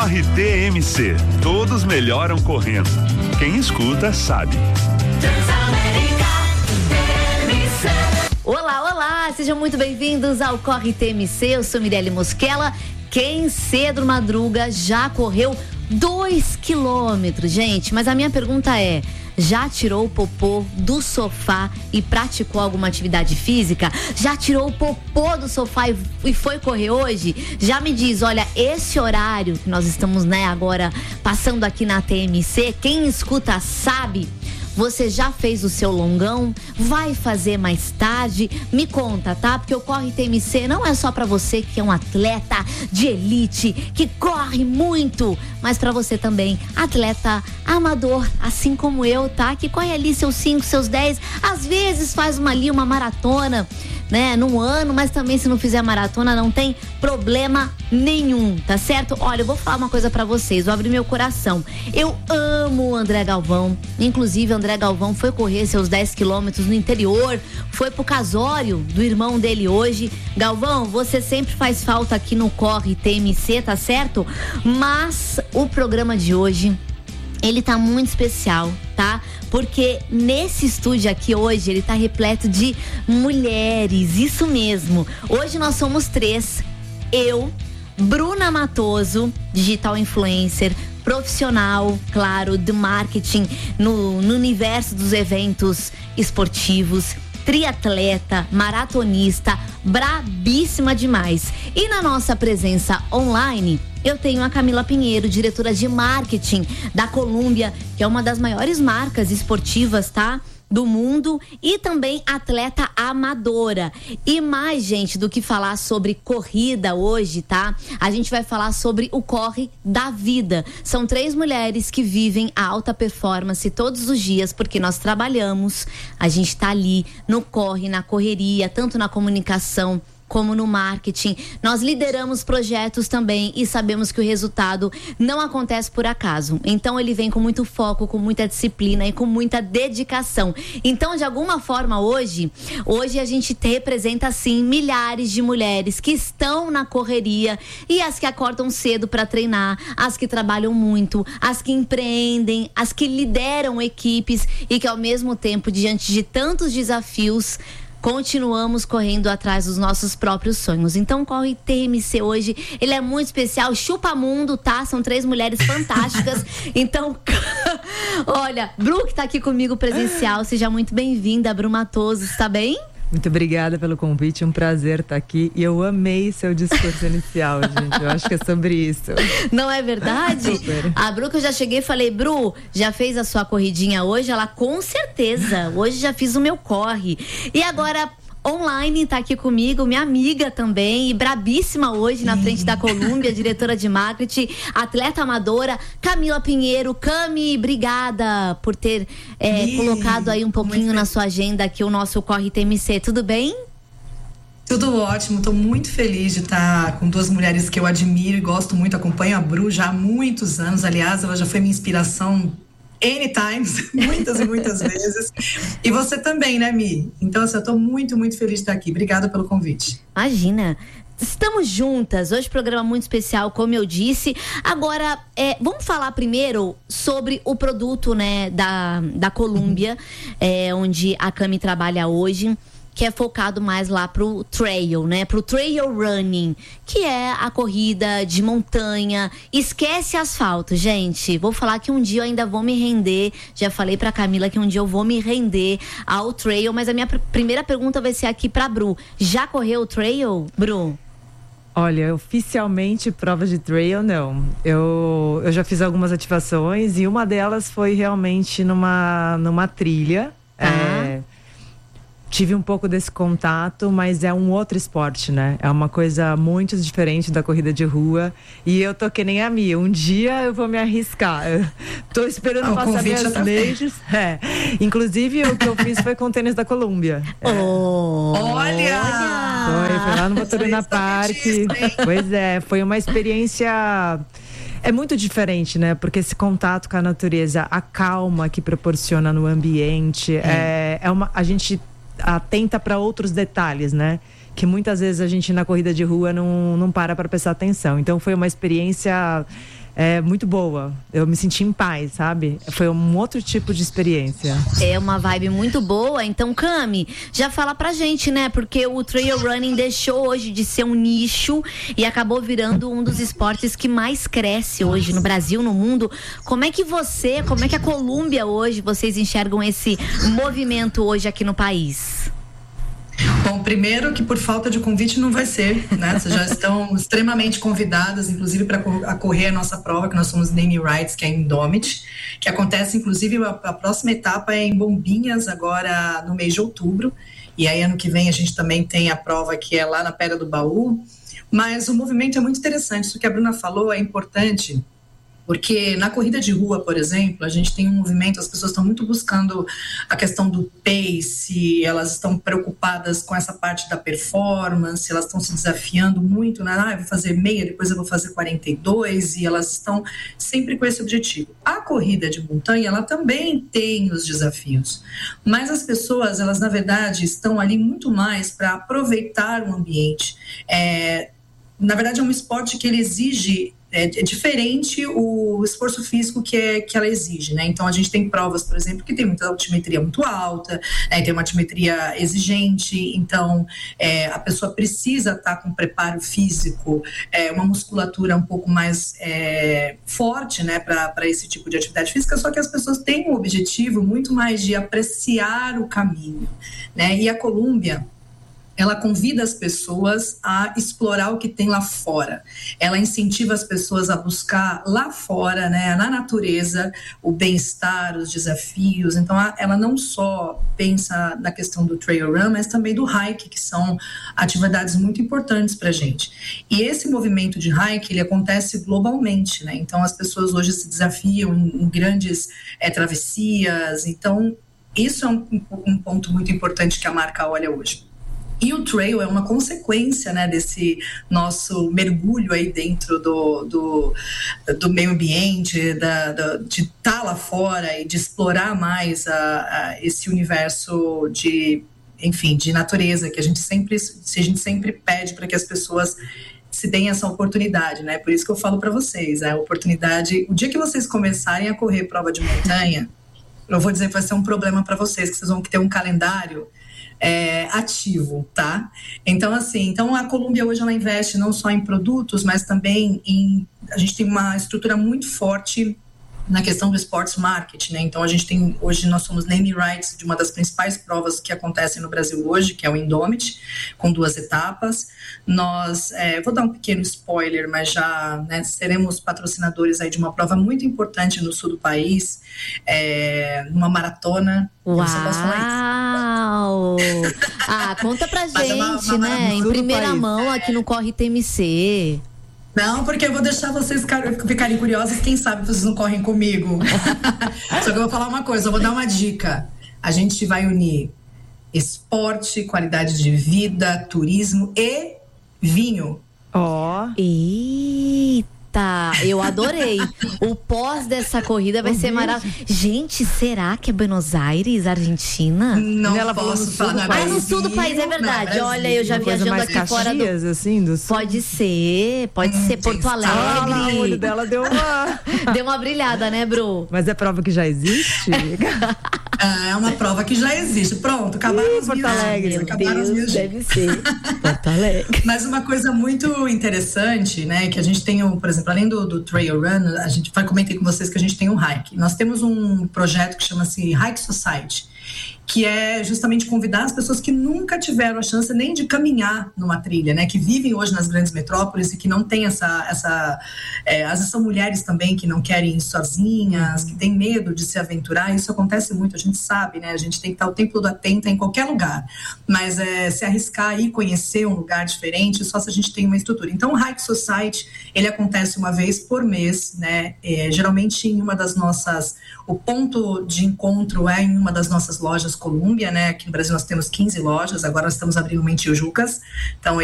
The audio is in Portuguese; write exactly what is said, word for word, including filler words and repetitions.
Corre T M C. Todos melhoram correndo. Quem escuta sabe. Olá, olá, sejam muito bem-vindos ao Corre T M C, eu sou Mirelle Mosquela. Quem cedo madruga já correu dois quilômetros, gente, mas a minha pergunta é, já tirou o popô do sofá e praticou alguma atividade física? Já tirou o popô do sofá e, e foi correr hoje? Já me diz, olha, esse horário que nós estamos, né, agora passando aqui na T M C, quem escuta sabe. Você já fez o seu longão? Vai fazer mais tarde? Me conta, tá? Porque o Corre T M C não é só pra você que é um atleta de elite, que corre muito, mas pra você também, atleta amador, assim como eu, tá? Que corre ali seus cinco, seus dez, às vezes faz uma ali, uma maratona, né? Num ano, mas também se não fizer maratona não tem problema nenhum, tá certo? Olha, eu vou falar uma coisa pra vocês, vou abrir meu coração. Eu amo o André Galvão, inclusive o André Galvão foi correr seus dez quilômetros no interior, foi pro casório do irmão dele hoje. Galvão, você sempre faz falta aqui no Corre T M C, tá certo? Mas o programa de hoje, ele tá muito especial, tá? Porque nesse estúdio aqui hoje, ele tá repleto de mulheres, isso mesmo. Hoje nós somos três, eu, Bruna Matoso, digital influencer, profissional, claro, do marketing no, no universo dos eventos esportivos, triatleta, maratonista, brabíssima demais. E na nossa presença online, eu tenho a Camila Pinheiro, diretora de marketing da Columbia, que é uma das maiores marcas esportivas, tá? Do mundo, e também atleta amadora. E mais, gente, do que falar sobre corrida hoje, tá? A gente vai falar sobre o corre da vida. São três mulheres que vivem a alta performance todos os dias, porque nós trabalhamos, a gente tá ali no corre, na correria, tanto na comunicação como no marketing. Nós lideramos projetos também e sabemos que o resultado não acontece por acaso. Então ele vem com muito foco, com muita disciplina e com muita dedicação. Então, de alguma forma, hoje, hoje a gente representa, sim, milhares de mulheres que estão na correria, e as que acordam cedo para treinar, as que trabalham muito, as que empreendem, as que lideram equipes e que, ao mesmo tempo, diante de tantos desafios, continuamos correndo atrás dos nossos próprios sonhos. Então, o Corre T M C hoje, ele é muito especial, chupa mundo, tá? São três mulheres fantásticas. Então, olha, Bru, que tá aqui comigo presencial, seja muito bem-vinda, Bru Matoso, está bem? Muito obrigada pelo convite, um prazer estar aqui. E eu amei seu discurso inicial, gente. Eu acho que é sobre isso. Não é verdade? Super. A Bru, que eu já cheguei e falei, Bru, já fez a sua corridinha hoje? Ela, com certeza. Hoje já fiz o meu corre. E agora, online, tá aqui comigo, minha amiga também, e brabíssima hoje na frente da Columbia, diretora de marketing, atleta amadora, Camila Pinheiro. Cami, obrigada por ter é, colocado aí um pouquinho na sua agenda aqui o nosso Corre T M C, tudo bem? Tudo ótimo, estou muito feliz de estar com duas mulheres que eu admiro e gosto muito, acompanho a Bru já há muitos anos, aliás, ela já foi minha inspiração anytimes, muitas e muitas vezes. E você também, né, Mi? Então, assim, eu tô muito, muito feliz de estar aqui. Obrigada pelo convite. Imagina. Estamos juntas. Hoje programa muito especial, como eu disse. Agora, é, vamos falar primeiro sobre o produto, né, da, da Columbia, uhum. é, onde a Cami trabalha hoje, que é focado mais lá pro trail, né? Pro trail running, que é a corrida de montanha. Esquece asfalto, gente. Vou falar que um dia eu ainda vou me render. Já falei pra Camila que um dia eu vou me render ao trail, mas a minha pr- primeira pergunta vai ser aqui pra Bru. Já correu o trail, Bru? Olha, oficialmente prova de trail não. Eu, eu já fiz algumas ativações e uma delas foi realmente numa, numa trilha. Ah. É, tive um pouco desse contato, mas é um outro esporte, né? É uma coisa muito diferente da corrida de rua. E eu tô que nem a Mia. Um dia eu vou me arriscar. Eu tô esperando ah, passar minhas majors. É. Inclusive, o que eu fiz foi com o tênis da Columbia. Oh, é. Olha! Foi, foi lá no Motorina Park. Pois é, foi uma experiência... É muito diferente, né? Porque esse contato com a natureza, a calma que proporciona no ambiente, é, é uma... A gente... atenta para outros detalhes, né? Que muitas vezes a gente na corrida de rua não, não para para prestar atenção. Então foi uma experiência é muito boa. Eu me senti em paz, sabe? Foi um outro tipo de experiência. É uma vibe muito boa. Então, Cami, já fala pra gente, né? Porque o trail running deixou hoje de ser um nicho e acabou virando um dos esportes que mais cresce hoje no Brasil, no mundo. Como é que você, como é que a Colômbia hoje, vocês enxergam esse movimento hoje aqui no país? Bom, primeiro que por falta de convite não vai ser, né? Vocês já estão extremamente convidadas, inclusive para correr a nossa prova, que nós somos Name Rights, que é Indomit, que acontece, inclusive, a, a próxima etapa é em Bombinhas, agora no mês de outubro. E aí, ano que vem, a gente também tem a prova que é lá na Pedra do Baú. Mas o movimento é muito interessante, isso que a Bruna falou é importante. Porque na corrida de rua, por exemplo, a gente tem um movimento, as pessoas estão muito buscando a questão do pace, elas estão preocupadas com essa parte da performance, elas estão se desafiando muito, né? Ah, eu vou fazer meia, depois eu vou fazer quarenta e dois, e elas estão sempre com esse objetivo. A corrida de montanha, ela também tem os desafios, mas as pessoas, elas na verdade estão ali muito mais para aproveitar o ambiente. É, na verdade é um esporte que ele exige É, é diferente o esforço físico que, é, que ela exige, né? Então a gente tem provas, por exemplo, que tem muita altimetria muito alta, né? Tem uma altimetria exigente, então é, a pessoa precisa estar com preparo físico, é, uma musculatura um pouco mais é, forte, né? Para esse tipo de atividade física, só que as pessoas têm um objetivo muito mais de apreciar o caminho, né? E a Colômbia, ela convida as pessoas a explorar o que tem lá fora. Ela incentiva as pessoas a buscar lá fora, né, na natureza, o bem-estar, os desafios. Então, ela não só pensa na questão do trail run, mas também do hike, que são atividades muito importantes para a gente. E esse movimento de hike, ele acontece globalmente, né? Então, as pessoas hoje se desafiam em, em grandes é, travessias. Então, isso é um, um ponto muito importante que a marca olha hoje. E o trail é uma consequência, né, desse nosso mergulho aí dentro do, do, do meio ambiente, da, da, de estar lá fora e de explorar mais a, a esse universo de, enfim, de natureza que a gente sempre, a gente sempre pede para que as pessoas se deem essa oportunidade, né? Por isso que eu falo para vocês, a oportunidade, o dia que vocês começarem a correr prova de montanha, eu vou dizer que vai ser um problema para vocês, que vocês vão ter um calendário É, ativo, tá? Então, assim, então a Colômbia hoje ela investe não só em produtos, mas também em, a gente tem uma estrutura muito forte na questão do sports marketing, né? Então a gente tem, hoje nós somos name rights de uma das principais provas que acontecem no Brasil hoje, que é o Indomit, com duas etapas. Nós, é, vou dar um pequeno spoiler, mas já, né, seremos patrocinadores aí de uma prova muito importante no sul do país, é, uma maratona. Uau! Ah, conta pra gente, uma, uma, né? Em primeira mão aqui no Corre T M C. Não, porque eu vou deixar vocês ficarem curiosos, quem sabe vocês não correm comigo. Só que eu vou falar uma coisa, eu vou dar uma dica. A gente vai unir esporte, qualidade de vida, turismo e vinho. Ó. Oh. Eita, eu adorei. O pós dessa corrida vai uhum. ser maravilhoso. Gente, será que é Buenos Aires, Argentina? Não ela posso falar. Ah, no sul do país, é verdade. Não, Olha, eu já viajando mais aqui Caxias, fora do... assim, do sul. Pode ser, pode hum, ser Porto Alegre. Ah, lá, o olho dela deu uma... deu uma brilhada, né, Bru? Mas é prova que já existe? Ah, é uma prova que já existe. Pronto, acabaram os Porto Alegre. Acabaram Deus, os deve ser. Porto Alegre. Mas uma coisa muito interessante, né, que a gente tem, por exemplo, além do, do trail run, a gente vai comentei com vocês que a gente tem um hike. Nós temos um projeto que chama-se Hike Society, que é justamente convidar as pessoas que nunca tiveram a chance nem de caminhar numa trilha, né, que vivem hoje nas grandes metrópoles e que não tem essa, essa é, às vezes são mulheres também que não querem ir sozinhas, que têm medo de se aventurar. Isso acontece muito, a gente sabe, né, a gente tem que estar o tempo todo atenta em qualquer lugar, mas é, se arriscar e conhecer um lugar diferente só se a gente tem uma estrutura. Então o Hike Society, ele acontece uma vez por mês, né, é, geralmente em uma das nossas, o ponto de encontro é em uma das nossas lojas Colômbia, né? Aqui no Brasil nós temos quinze lojas, agora nós estamos abrindo uma em Tijucas, então